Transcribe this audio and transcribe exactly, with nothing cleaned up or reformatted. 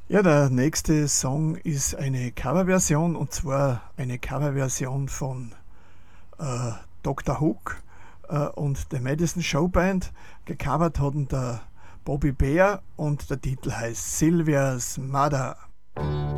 Ja, der nächste Song ist eine Coverversion und zwar eine Coverversion von äh, Doktor Hook äh, und The Madison Show Band. Gecovert hatten der Bobby Bear und der Titel heißt Sylvia's Mother.